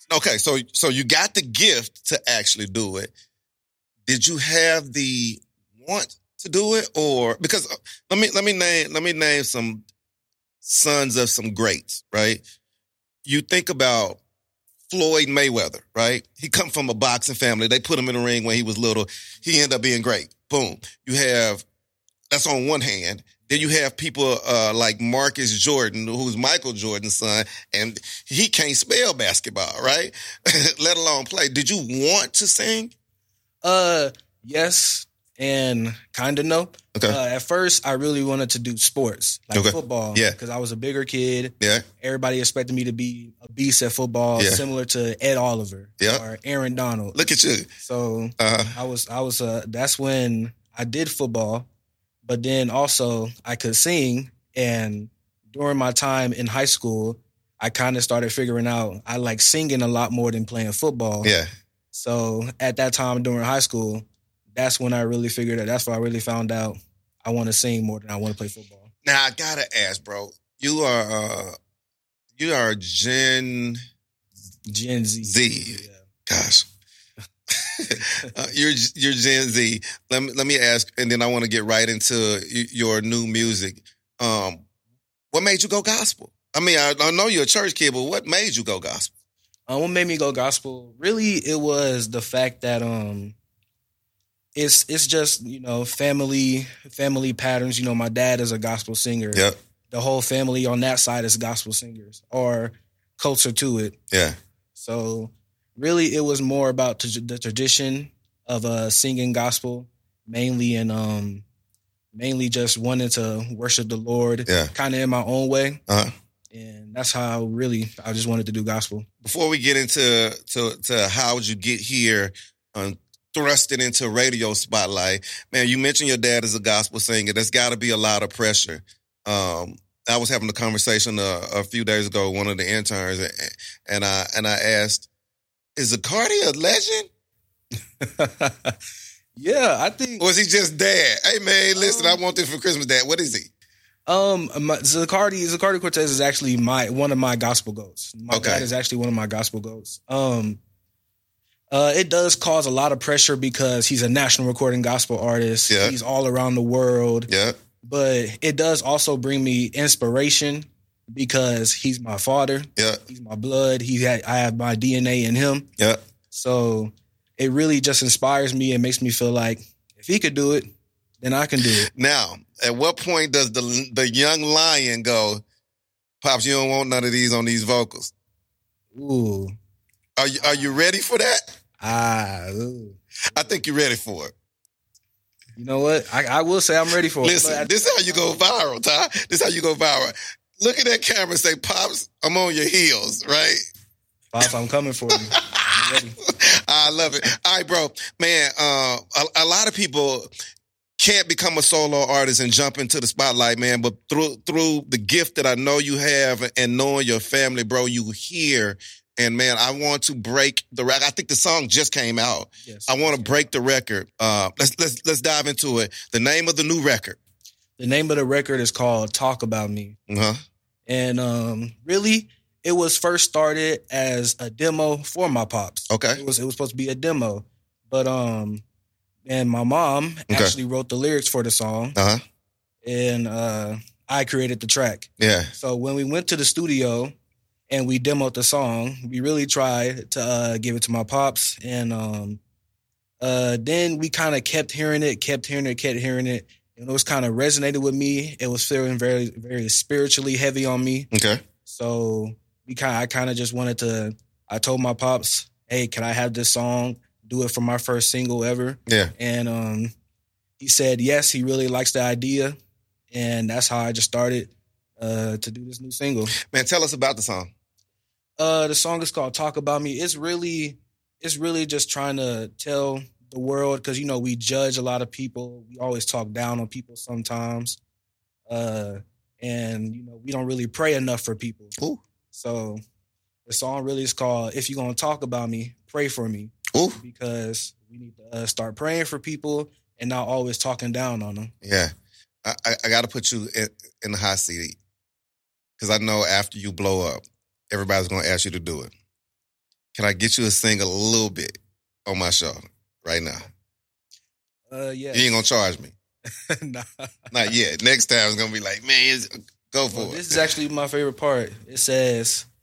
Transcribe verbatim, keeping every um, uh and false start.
Okay, so so you got the gift to actually do it. Did you have the want to do it, or because uh, let me let me name let me name some sons of some greats, right? You think about Floyd Mayweather, right? He come from a boxing family. They put him in the ring when he was little. He ended up being great. Boom. You have, that's on one hand. Then you have people uh, like Marcus Jordan, who's Michael Jordan's son, and he can't spell basketball, right? Let alone play. Did you want to sing? Uh, yes, and kind of no. Okay. Uh, at first, I really wanted to do sports, like okay. football. Yeah. Because I was a bigger kid. Yeah. Everybody expected me to be a beast at football, yeah. similar to Ed Oliver yeah. or Aaron Donald. Look at you. So uh-huh. I was, I was. Uh, that's when I did football. But then also I could sing, and during my time in high school, I kind of started figuring out I like singing a lot more than playing football. Yeah. So at that time during high school, that's when I really figured out, that's why I really found out I want to sing more than I want to play football. Now I gotta ask, bro, you are uh, you are Gen Gen Z. Z. Yeah. Gosh. uh, you're you're Gen Z. Let me let me ask, and then I want to get right into your new music. Um, what made you go gospel? I mean, I, I know you're a church kid, but what made you go gospel? Uh, what made me go gospel? Really, it was the fact that um, it's it's just you know family family patterns. You know, my dad is a gospel singer. Yep. The whole family on that side is gospel singers, or closer to it. Yeah. So. Really, it was more about t- the tradition of uh, singing gospel, mainly and um, mainly just wanting to worship the Lord, yeah. kind of in my own way, uh-huh. and that's how really I just wanted to do gospel. Before we get into to, to how would you get here, um, thrusted into radio spotlight, man, you mentioned your dad is a gospel singer. There's got to be a lot of pressure. Um, I was having a conversation a, a few days ago with one of the interns, and, and I and I asked, is Zacardi a legend? Yeah, I think. Or is he just dad? Hey, man, listen, um, I want this for Christmas, Dad. What is he? Um, my, Zacardi, Zacardi Cortez is actually my one of my gospel goats. My okay. dad is actually one of my gospel goats. Um, uh, it does cause a lot of pressure because he's a national recording gospel artist. Yeah. He's all around the world. Yeah. But it does also bring me inspiration because he's my father. Yeah. He's my blood. He had, I have my D N A in him. Yeah. So it really just inspires me and makes me feel like if he could do it, then I can do it. Now, at what point does the the young lion go, Pops, you don't want none of these on these vocals? Ooh. Are you, are you ready for that? Ah, ooh. I think you're ready for it. You know what? I, I will say I'm ready for it. Listen, this is how you go viral, Ty. This is how you go viral. Look at that camera and say, Pops, I'm on your heels, right? Pops, I'm coming for you. I'm ready. I love it. All right, bro. Man, uh, a, a lot of people can't become a solo artist and jump into the spotlight, man. But through through the gift that I know you have and knowing your family, bro, you hear. And, man, I want to break the record. I think the song just came out. Yes, I want to break the record. Uh, let's, let's, let's dive into it. The name of the new record. The name of the record is called Talk About Me. Uh-huh. And um, really, it was first started as a demo for my pops. Okay. It was it was supposed to be a demo. But um and my mom okay. actually wrote the lyrics for the song. Uh-huh. And uh I created the track. Yeah. So when we went to the studio and we demoed the song, we really tried to uh, give it to my pops. And um uh then we kind of kept hearing it, kept hearing it, kept hearing it. And it was kind of resonated with me. It was feeling very, very spiritually heavy on me. Okay. So we kind, I kind of just wanted to. I told my pops, "Hey, can I have this song? Do it for my first single ever." Yeah. And um, he said yes. He really likes the idea, and that's how I just started uh, to do this new single. Man, tell us about the song. Uh, the song is called "Talk About Me." It's really, it's really just trying to tell the world, because, you know, we judge a lot of people. We always talk down on people sometimes. Uh, and, you know, we don't really pray enough for people. Ooh. So the song really is called "If You're Gonna Talk About Me, Pray For Me." Ooh. Because we need to uh, start praying for people and not always talking down on them. Yeah. I, I, I got to put you in, in the hot seat, because I know after you blow up, everybody's going to ask you to do it. Can I get you to sing a little bit on my show right now? Uh, yeah. You ain't gonna charge me. Nah. Not yet. Next time it's gonna be like, man, it's, go for Well, it. this is actually my favorite part. It says,